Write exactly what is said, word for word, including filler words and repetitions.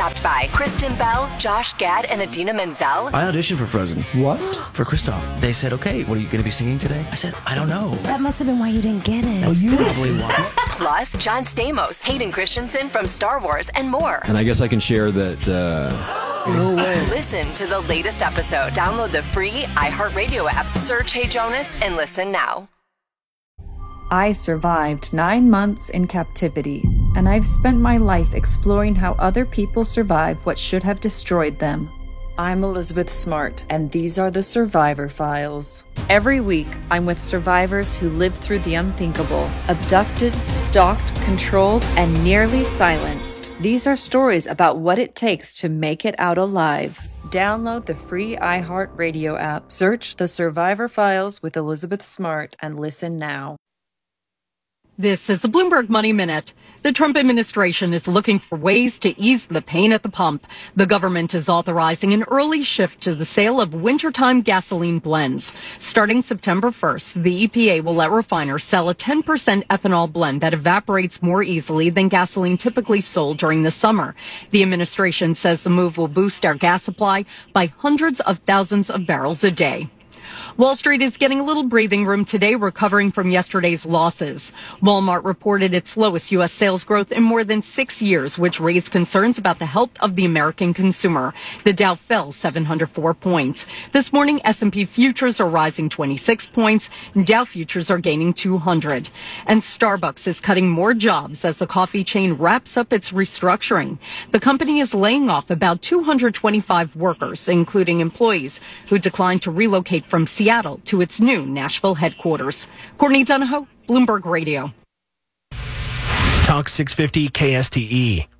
stopped by. Kristen Bell, Josh Gad, and Idina Menzel. I auditioned for Frozen. What? For Kristoff. They said, okay, what are you going to be singing today? I said, I don't know. That must have been why you didn't get it. That's well, probably why. Plus, John Stamos, Hayden Christensen from Star Wars, and more. And I guess I can share that... Uh... No way. Listen to the latest episode. Download the free iHeartRadio app. Search Hey Jonas and listen now. I survived nine months in captivity, and I've spent my life exploring how other people survive what should have destroyed them. I'm Elizabeth Smart, and these are the Survivor Files. Every week, I'm with survivors who lived through the unthinkable, abducted, stalked, controlled, and nearly silenced. These are stories about what it takes to make it out alive. Download the free iHeartRadio app, search The Survivor Files with Elizabeth Smart, and listen now. This is the Bloomberg Money Minute. The Trump administration is looking for ways to ease the pain at the pump. The government is authorizing an early shift to the sale of wintertime gasoline blends. Starting September first, the E P A will let refiners sell a ten percent ethanol blend that evaporates more easily than gasoline typically sold during the summer. The administration says the move will boost our gas supply by hundreds of thousands of barrels a day. Wall Street is getting a little breathing room today, recovering from yesterday's losses. Walmart reported its lowest U S sales growth in more than six years, which raised concerns about the health of the American consumer. The Dow fell seven hundred four points. This morning, S and P futures are rising twenty-six points, and Dow futures are gaining two hundred. And Starbucks is cutting more jobs as the coffee chain wraps up its restructuring. The company is laying off about two hundred twenty-five workers, including employees who declined to relocate from Seattle to its new Nashville headquarters. Courtney Donahoe, Bloomberg Radio. Talk six fifty K S T E.